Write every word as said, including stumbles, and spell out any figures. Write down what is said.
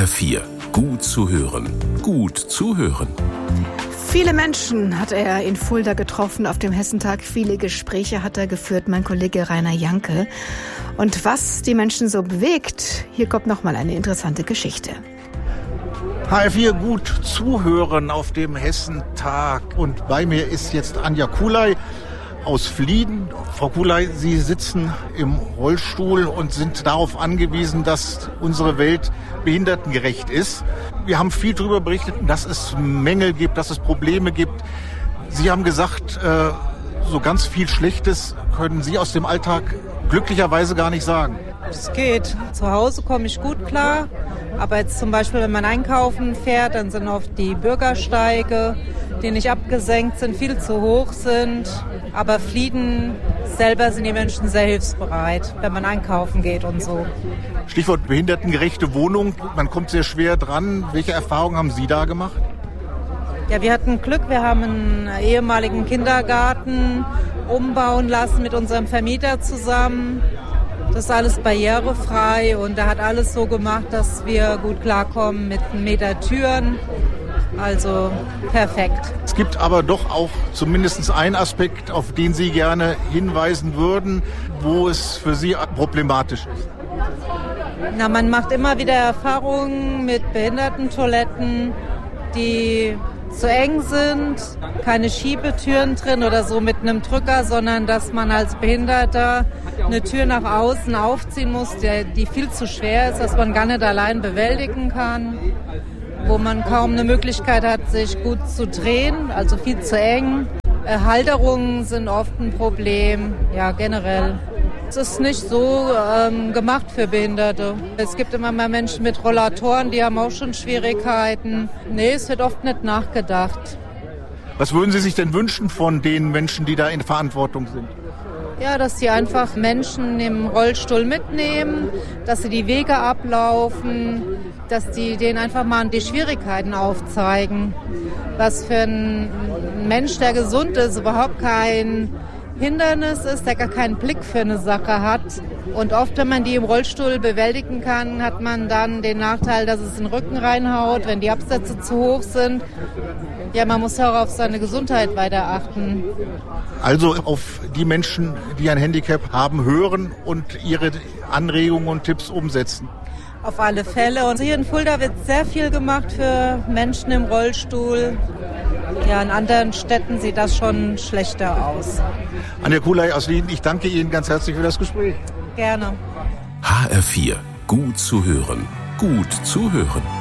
H R vier. Gut zu hören. Gut zuhören. Viele Menschen hat er in Fulda getroffen auf dem Hessentag. Viele Gespräche hat er geführt, mein Kollege Rainer Janke. Und was die Menschen so bewegt, hier kommt nochmal eine interessante Geschichte. H R vier gut zuhören auf dem Hessentag. Und bei mir ist jetzt Anja Kulay aus Flieden. Frau Kulay, Sie sitzen im Rollstuhl und sind darauf angewiesen, dass unsere Welt behindertengerecht ist. Wir haben viel darüber berichtet, dass es Mängel gibt, dass es Probleme gibt. Sie haben gesagt, so ganz viel Schlechtes können Sie aus dem Alltag glücklicherweise gar nicht sagen. Es geht. Zu Hause komme ich gut klar. Aber jetzt zum Beispiel, wenn man einkaufen fährt, dann sind oft die Bürgersteige, die nicht abgesenkt sind, viel zu hoch sind. Aber Flieden selber sind die Menschen sehr hilfsbereit, wenn man einkaufen geht und so. Stichwort behindertengerechte Wohnung. Man kommt sehr schwer dran. Welche Erfahrungen haben Sie da gemacht? Ja, wir hatten Glück. Wir haben einen ehemaligen Kindergarten umbauen lassen mit unserem Vermieter zusammen. Das ist alles barrierefrei und er hat alles so gemacht, dass wir gut klarkommen mit einem Meter Türen. Also perfekt. Es gibt aber doch auch zumindest einen Aspekt, auf den Sie gerne hinweisen würden, wo es für Sie problematisch ist. Na, man macht immer wieder Erfahrungen mit Behindertentoiletten, die zu eng sind, keine Schiebetüren drin oder so mit einem Drücker, sondern dass man als Behinderter eine Tür nach außen aufziehen muss, die, die viel zu schwer ist, dass man gar nicht allein bewältigen kann, wo man kaum eine Möglichkeit hat, sich gut zu drehen, also viel zu eng. Halterungen sind oft ein Problem, ja generell. Es ist nicht so ähm, gemacht für Behinderte. Es gibt immer mal Menschen mit Rollatoren, die haben auch schon Schwierigkeiten. Nee, es wird oft nicht nachgedacht. Was würden Sie sich denn wünschen von den Menschen, die da in Verantwortung sind? Ja, dass sie einfach Menschen im Rollstuhl mitnehmen, dass sie die Wege ablaufen, dass die denen einfach mal die Schwierigkeiten aufzeigen. Was für ein Mensch, der gesund ist, überhaupt kein Hindernis ist, der gar keinen Blick für eine Sache hat. Und oft, wenn man die im Rollstuhl bewältigen kann, hat man dann den Nachteil, dass es in den Rücken reinhaut, wenn die Absätze zu hoch sind. Ja, man muss ja auch auf seine Gesundheit weiter achten. Also auf die Menschen, die ein Handicap haben, hören und ihre Anregungen und Tipps umsetzen. Auf alle Fälle. Und hier in Fulda wird sehr viel gemacht für Menschen im Rollstuhl. Ja, in anderen Städten sieht das schon schlechter aus. Anja Kulay aus Wien, ich danke Ihnen ganz herzlich für das Gespräch. Gerne. H R vier. Gut zu hören. Gut zuhören.